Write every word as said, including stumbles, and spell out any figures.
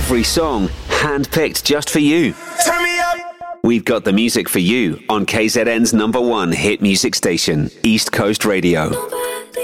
Every song handpicked just for you. Turn me up. We've got the music for you on K Z N's number one hit music station, East Coast Radio.